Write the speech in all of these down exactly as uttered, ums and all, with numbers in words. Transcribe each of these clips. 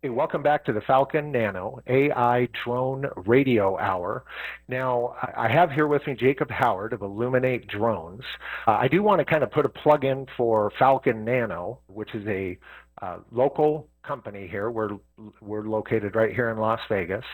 Hey, welcome back to the Falcon Nano A I Drone Radio Hour. Now, I have here with me Jacob Howard of Illuminate Drones. Uh, I do want to kind of put a plug in for Falcon Nano, which is a uh, local company here. We're we're located right here in Las Vegas,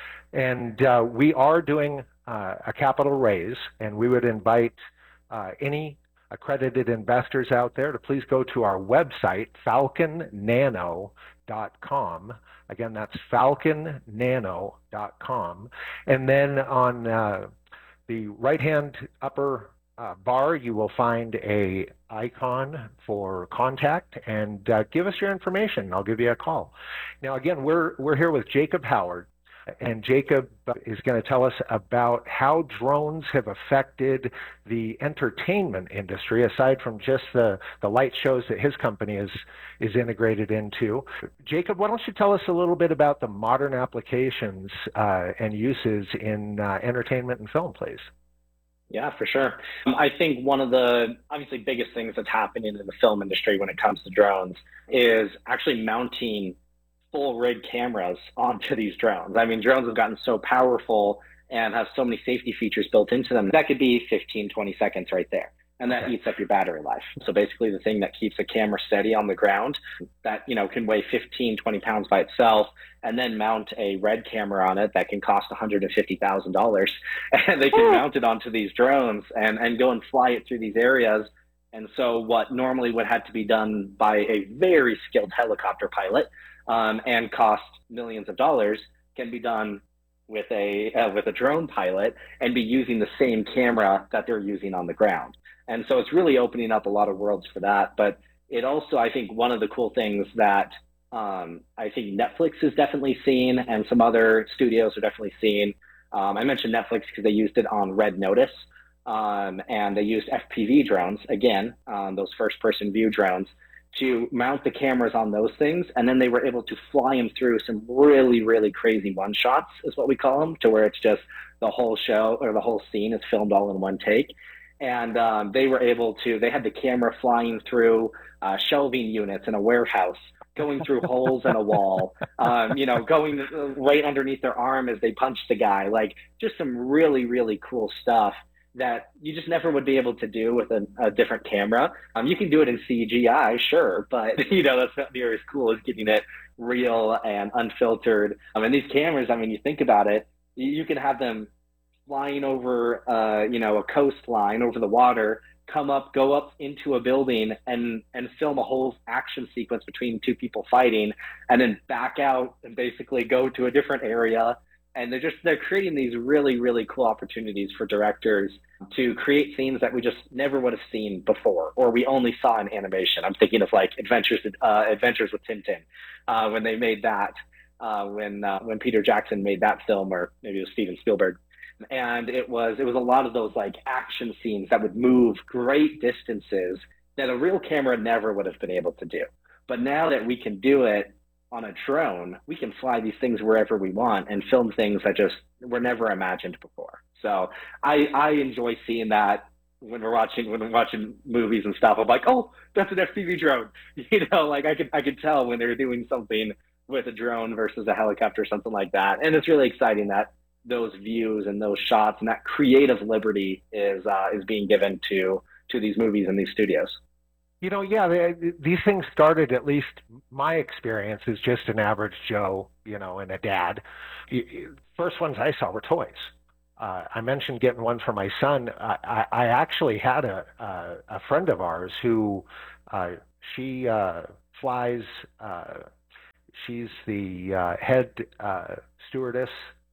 and uh, we are doing uh, a capital raise, and we would invite uh, any accredited investors out there to please go to our website, falcon nano dot com. Again, that's falcon nano dot com. And then on uh, the right-hand upper uh, bar, you will find a icon for contact, and uh, give us your information. I'll give you a call. Now, again, we're we're here with Jacob Howard. And Jacob is going to tell us about how drones have affected the entertainment industry, aside from just the, the light shows that his company is, is integrated into. Jacob, why don't you tell us a little bit about the modern applications uh, and uses in uh, entertainment and film, please? Yeah, for sure. Um, I think one of the obviously biggest things that's happening in the film industry when it comes to drones is actually mounting full rig cameras onto these drones. I mean, drones have gotten so powerful and have so many safety features built into them. That could be fifteen, twenty seconds right there. And that Okay. eats up your battery life. So basically the thing that keeps a camera steady on the ground that, you know, can weigh fifteen, twenty pounds by itself, and then mount a red camera on it that can cost one hundred fifty thousand dollars. And they can mount it onto these drones and, and go and fly it through these areas. And so what normally would have to be done by a very skilled helicopter pilot, Um, and cost millions of dollars, can be done with a uh, with a drone pilot and be using the same camera that they're using on the ground. And so it's really opening up a lot of worlds for that. But it also, I think, one of the cool things that um, I think Netflix is definitely seeing, and some other studios are definitely seeing. Um, I mentioned Netflix because they used it on Red Notice, um, and they used F P V drones again, um, those first-person view drones, to mount the cameras on those things, and then they were able to fly them through some really, really crazy one-shots, is what we call them, to where it's just the whole show or the whole scene is filmed all in one take. And um, they were able to, they had the camera flying through uh, shelving units in a warehouse, going through holes in a wall, um, you know, going right underneath their arm as they punched the guy, like just some really, really cool stuff that you just never would be able to do with a, a different camera. Um, you can do it in C G I, sure, but you know, that's not near as cool as getting it real and unfiltered. I mean, these cameras, I mean, you think about it, you, you can have them flying over, uh, you know, a coastline over the water, come up, go up into a building and, and film a whole action sequence between two people fighting, and then back out and basically go to a different area. And they're just, they're creating these really, really cool opportunities for directors to create scenes that we just never would have seen before, or we only saw in animation. I'm thinking of like Adventures, uh, Adventures with Tintin, uh, when they made that, uh, when, uh, when Peter Jackson made that film, or maybe it was Steven Spielberg. And it was, it was a lot of those like action scenes that would move great distances that a real camera never would have been able to do. But now that we can do it on a drone, we can fly these things wherever we want and film things that just were never imagined before. So I, I enjoy seeing that when we're watching when we're watching movies and stuff. I'm like, oh, that's an F P V drone. You know, like I could I could tell when they're doing something with a drone versus a helicopter or something like that. And it's really exciting that those views and those shots and that creative liberty is uh, is being given to to these movies and these studios. You know, yeah, they, these things started, at least my experience is just an average Joe, you know, and a dad. First ones I saw were toys. Uh, I mentioned getting one for my son. I, I, I actually had a, a, a friend of ours who, uh, she uh, flies, uh, she's the uh, head uh, stewardess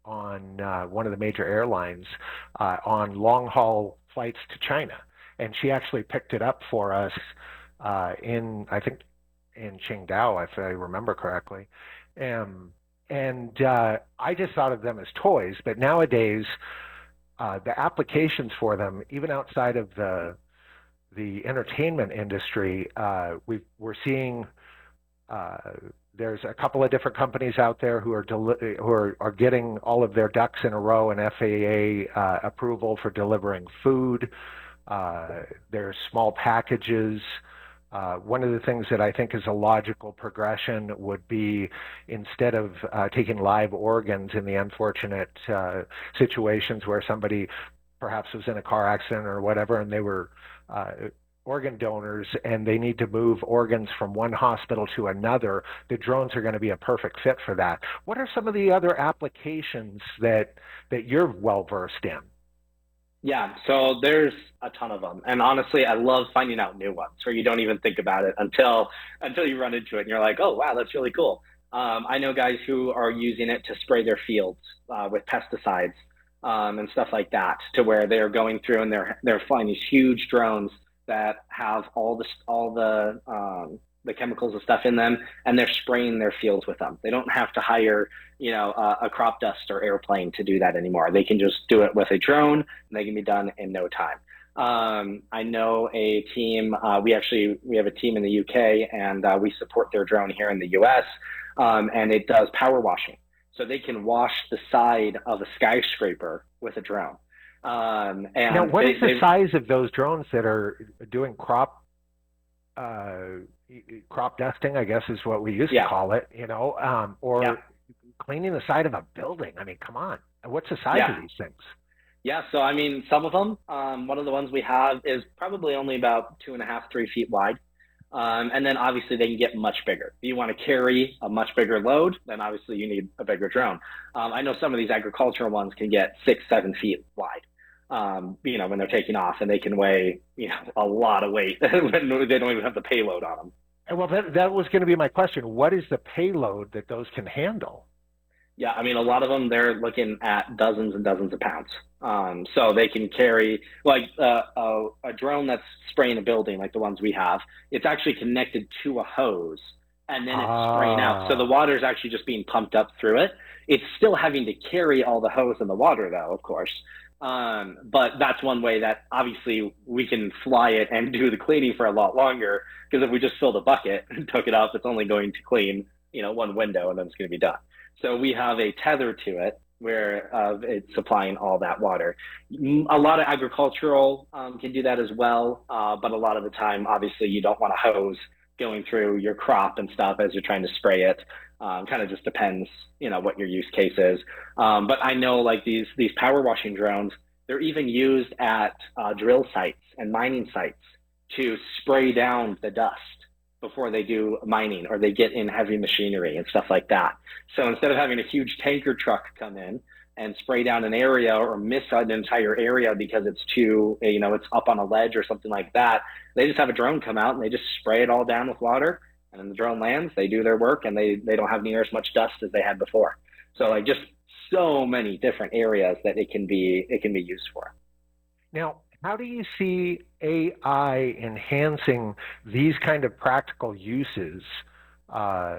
on uh, one of the major airlines uh, on long haul flights to China. And she actually picked it up for us uh, in, I think, in Qingdao, if I remember correctly. Um, and uh, I just thought of them as toys, but nowadays uh, the applications for them, even outside of the the entertainment industry, uh, we we're seeing uh, there's a couple of different companies out there who are deli- who are, are getting all of their ducks in a row and F A A uh, approval for delivering food. Uh, there's small packages Uh, one of the things that I think is a logical progression would be, instead of uh, taking live organs in the unfortunate uh, situations where somebody perhaps was in a car accident or whatever, and they were uh, organ donors and they need to move organs from one hospital to another, the drones are going to be a perfect fit for that. What are some of the other applications that that you're well versed in? Yeah, so there's a ton of them. And honestly, I love finding out new ones where you don't even think about it until until you run into it and you're like, oh, wow, that's really cool. Um, I know guys who are using it to spray their fields uh, with pesticides um, and stuff like that, to where they're going through and they're they're flying these huge drones that have all the all the um, the chemicals and stuff in them, and they're spraying their fields with them. They don't have to hire, you know, a, a crop dust or airplane to do that anymore. They can just do it with a drone, and they can be done in no time. Um, I know a team. Uh, we actually we have a team in the U K, and uh, we support their drone here in the U S. Um, and it does power washing, so they can wash the side of a skyscraper with a drone. Um, and now, what they, is the size of those drones that are doing crop uh, crop dusting, I guess is what we used yeah. to call it, you know, um, or yeah. cleaning the side of a building? I mean, come on. What's the size yeah. of these things? Yeah, so I mean, some of them, um, one of the ones we have is probably only about two and a half, three feet wide. Um, and then obviously they can get much bigger. If you want to carry a much bigger load, then obviously you need a bigger drone. Um, I know some of these agricultural ones can get six, seven feet wide. Um, you know, when they're taking off, and they can weigh, you know, a lot of weight when they don't even have the payload on them. Well, that, that was going to be my question. What is the payload that those can handle? Yeah, I mean, a lot of them, they're looking at dozens and dozens of pounds. Um, so they can carry, like uh, a, a drone that's spraying a building, like the ones we have, it's actually connected to a hose, and then it's ah. spraying out. So the water is actually just being pumped up through it. It's still having to carry all the hose and the water, though, of course. Um, but that's one way that obviously we can fly it and do the cleaning for a lot longer, because if we just filled a bucket and took it up, it's only going to clean, you know, one window, and then it's going to be done. So we have a tether to it where uh, it's supplying all that water. A lot of agricultural um, can do that as well, uh, but a lot of the time, obviously, you don't want a hose going through your crop and stuff as you're trying to spray it. Um, kind of just depends, you know, what your use case is. Um, but I know, like these these power washing drones, they're even used at uh, drill sites and mining sites to spray down the dust before they do mining, or they get in heavy machinery and stuff like that. So instead of having a huge tanker truck come in and spray down an area or miss an entire area because it's too, you know, it's up on a ledge or something like that, they just have a drone come out and they just spray it all down with water. And then the drone lands, they do their work, and they, they don't have near as much dust as they had before. So like just so many different areas that it can be, it can be used for. Now, how do you see A I enhancing these kind of practical uses uh,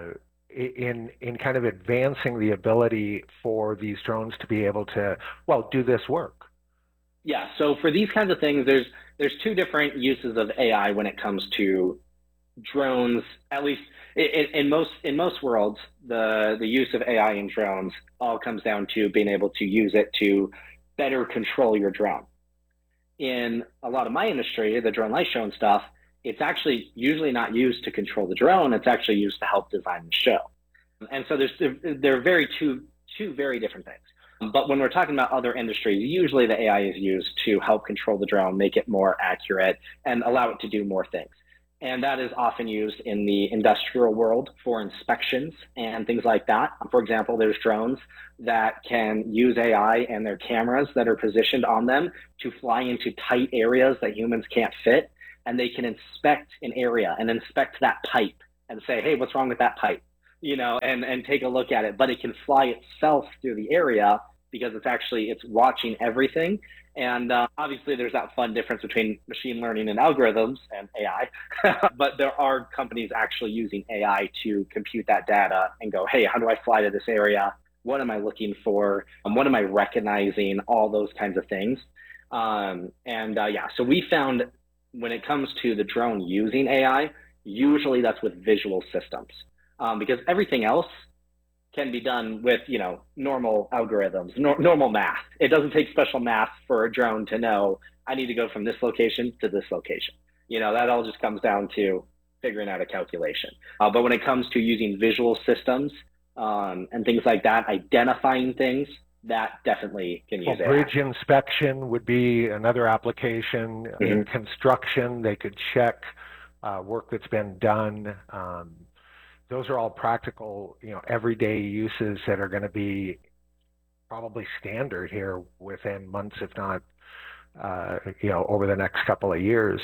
in in kind of advancing the ability for these drones to be able to, well, do this work? Yeah, so for these kinds of things, there's there's two different uses of A I when it comes to drones. At least in, in most in most worlds, the the use of A I in drones all comes down to being able to use it to better control your drone. In a lot of my industry, the drone light show and stuff, it's actually usually not used to control the drone. It's actually used to help design the show. And so there's they're very two two very different things. But when we're talking about other industries, usually the A I is used to help control the drone, make it more accurate, and allow it to do more things. And that is often used in the industrial world for inspections and things like that. For example, there's drones that can use A I and their cameras that are positioned on them to fly into tight areas that humans can't fit. And they can inspect an area and inspect that pipe and say, hey, what's wrong with that pipe? You know, and, and take a look at it. But it can fly itself through the area because it's actually, it's watching everything. And uh, obviously there's that fun difference between machine learning and algorithms and A I, but there are companies actually using A I to compute that data and go, hey, how do I fly to this area? What am I looking for? Um, what am I recognizing? All those kinds of things. Um, and uh, yeah, so we found when it comes to the drone using A I, usually that's with visual systems um, because everything else can be done with, you know, normal algorithms, nor normal math. It doesn't take special math for a drone to know I need to go from this location to this location. You know, that all just comes down to figuring out a calculation. Uh, but when it comes to using visual systems um, and things like that, identifying things, that definitely can use well, A I. Bridge inspection would be another application. Mm-hmm. In construction, they could check uh, work that's been done. Um, those are all practical, you know, everyday uses that are going to be probably standard here within months, if not, uh, you know, over the next couple of years.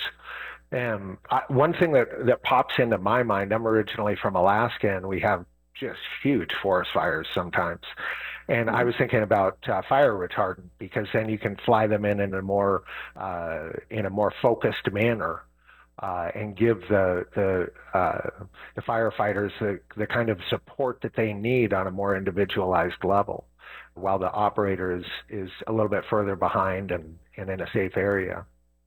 And I, one thing that, that pops into my mind, I'm originally from Alaska, and we have just huge forest fires sometimes. And I was thinking about uh, fire retardant, because then you can fly them in in a more uh, in a more focused manner, uh, and give the the uh, the firefighters the, the kind of support that they need on a more individualized level, while the operator is is a little bit further behind and, and in a safe area.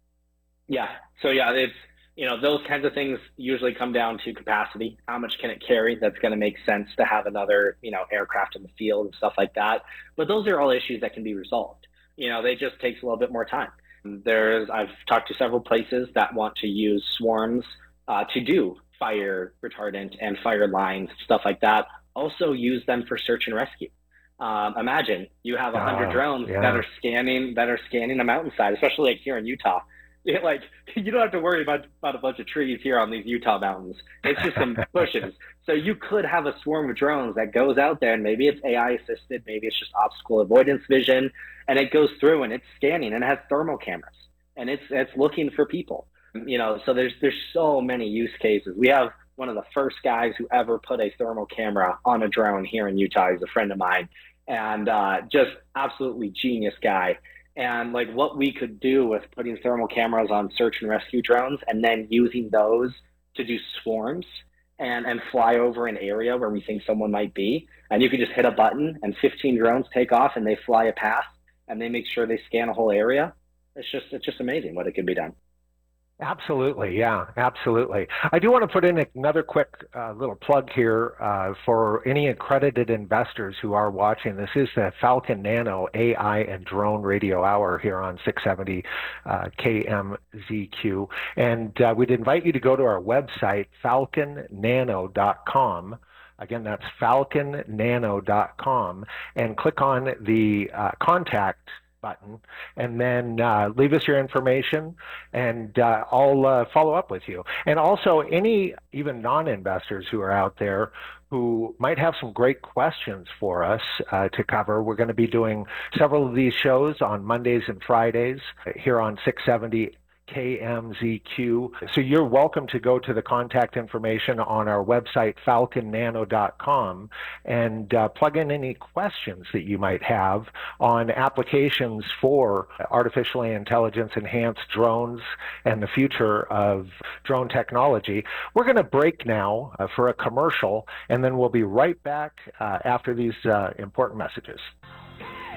Yeah. So yeah, it's, you know, those kinds of things usually come down to capacity. How much can it carry? That's going to make sense to have another, you know, aircraft in the field and stuff like that. But those are all issues that can be resolved. You know, they just takes a little bit more time. There's, I've talked to several places that want to use swarms uh, to do fire retardant and fire lines, stuff like that. Also use them for search and rescue. Um, imagine you have a hundred uh, drones yeah. that are scanning, that are scanning a mountainside, especially like here in Utah. It, like, you don't have to worry about, about a bunch of trees here on these Utah mountains. It's just some bushes. So you could have a swarm of drones that goes out there, and maybe it's A I assisted, maybe it's just obstacle avoidance vision, and it goes through and it's scanning, and it has thermal cameras, and it's it's looking for people. You know, so there's there's so many use cases. We have one of the first guys who ever put a thermal camera on a drone here in Utah. He's a friend of mine, and uh, just absolutely genius guy. And like what we could do with putting thermal cameras on search and rescue drones, and then using those to do swarms and, and fly over an area where we think someone might be. And you could just hit a button and fifteen drones take off, and they fly a path, and they make sure they scan a whole area. It's just, it's just amazing what it could be done. Absolutely. Yeah, absolutely. I do want to put in another quick uh, little plug here uh, for any accredited investors who are watching. This is the Falcon Nano A I and Drone Radio Hour here on six seventy uh, K M Z Q. And uh, we'd invite you to go to our website, falcon nano dot com. Again, that's falcon nano dot com, and click on the uh, contact button, and then uh, leave us your information, and uh, I'll uh, follow up with you. And also, any even non-investors who are out there who might have some great questions for us uh, to cover. We're going to be doing several of these shows on Mondays and Fridays here on six seventy K M Z Q. So you're welcome to go to the contact information on our website, falcon nano dot com, and uh, plug in any questions that you might have on applications for artificially intelligence enhanced drones and the future of drone technology. We're going to break now uh, for a commercial, and then we'll be right back uh, after these uh, important messages.